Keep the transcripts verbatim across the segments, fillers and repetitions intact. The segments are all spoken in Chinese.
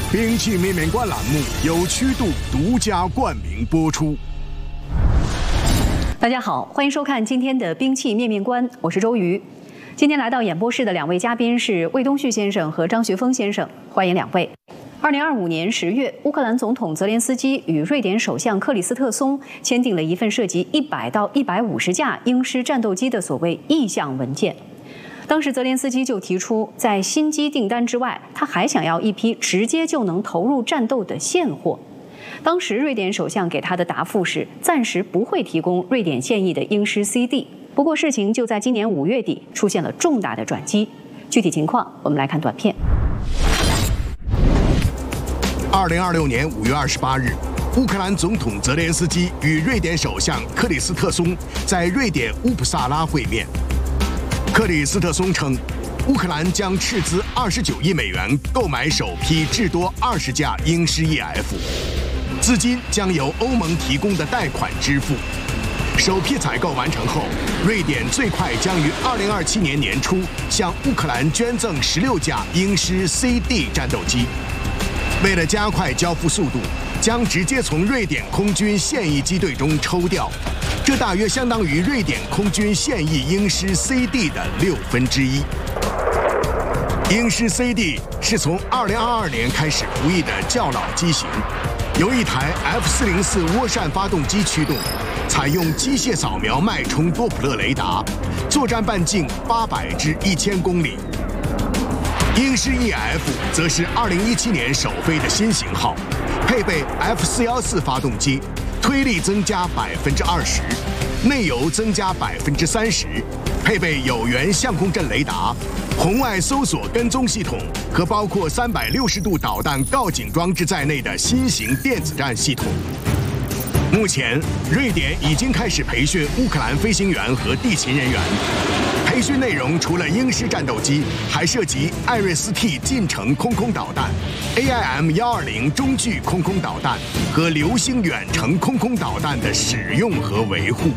兵器面面观栏目由曲度独家冠名播出。 大家好，欢迎收看今天的兵器面面观，我是周瑜。今天来到演播室的两位嘉宾是魏东旭先生和张学峰先生，欢迎两位。二零二五年十月，乌克兰总统泽连斯基与瑞典首相克里斯特松签订了一份涉及一百到一百五十架鹰狮战斗机的所谓意向文件。当时泽连斯基就提出，在新机订单之外，他还想要一批直接就能投入战斗的现货。当时瑞典首相给他的答复是，暂时不会提供瑞典现役的鹰狮 C D。不过事情就在今年五月底出现了重大的转机。具体情况，我们来看短片。 二零二六年五月二十八日，乌克兰总统泽连斯基与瑞典首相克里斯特松在瑞典乌普萨拉会面。克里斯特松称，乌克兰将斥资二十九亿美元购买首批至多二十架鹰狮 E F， 资金将由欧盟提供的贷款支付。首批采购完成后，瑞典最快将于二零二七年年初向乌克兰捐赠十六架鹰狮 C D 战斗机。为了加快交付速度，将直接从瑞典空军现役机队中抽调，这大约相当于瑞典空军现役鹰狮 C D 的六分之一。鹰狮 C D 是从二零二二年开始服役的较老机型，由一台 F 四零四涡扇发动机驱动，采用机械扫描脉冲多普勒雷达，作战半径八百至一千公里。鹰狮 E F 则是二零一七年首飞的新型号，配备 F 四一四发动机，推力增加百分之二十，内油增加百分之三十，配备有源相控阵雷达、红外搜索跟踪系统和包括三百六十度导弹告警装置在内的新型电子战系统。目前，瑞典已经开始培训乌克兰飞行员和地勤人员。培训内容除了鹰狮战斗机，还涉及艾瑞斯 T 近程空空导弹、A I M 一二零中距空空导弹和流星远程空空导弹的使用和维护。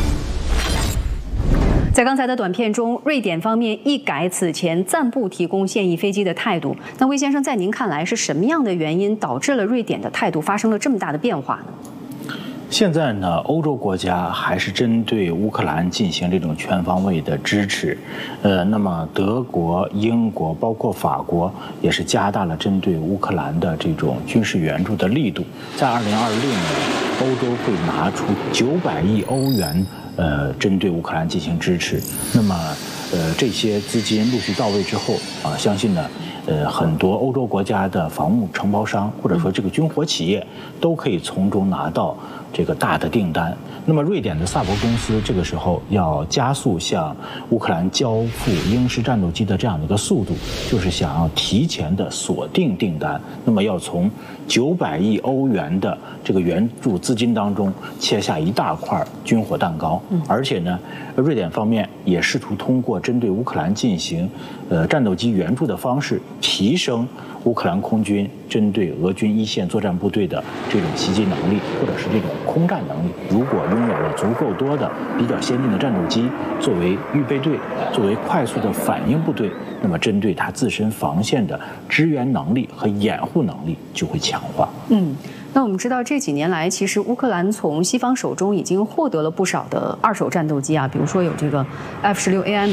在刚才的短片中，瑞典方面一改此前暂不提供现役飞机的态度。那魏先生，在您看来是什么样的原因导致了瑞典的态度发生了这么大的变化呢？ 现在呢，欧洲国家还是针对乌克兰进行这种全方位的支持，呃，那么德国、英国包括法国也是加大了针对乌克兰的这种军事援助的力度。在二零二六年，欧洲会拿出九百亿欧元，呃，针对乌克兰进行支持。那么，呃，这些资金陆续到位之后啊，相信呢。呃，很多欧洲国家的防务承包商或者说这个军火企业都可以从中拿到这个大的订单。那么，瑞典的萨博公司这个时候要加速向乌克兰交付鹰狮战斗机的这样的一个速度，就是想要提前的锁定订单。那么，要从九百亿欧元的这个援助资金当中切下一大块军火蛋糕，而且呢，瑞典方面也试图通过针对乌克兰进行呃战斗机援助的方式，提升乌克兰空军针对俄军一线作战部队的这种袭击能力，或者是这种空战能力。如果拥有了足够多的比较先进的战斗机作为预备队，作为快速的反应部队，那么针对它自身防线的支援能力和掩护能力就会强化。 嗯。那我们知道这几年来，其实乌克兰从西方手中已经获得了不少的二手战斗机啊，比如说有这个 F 十六 A I M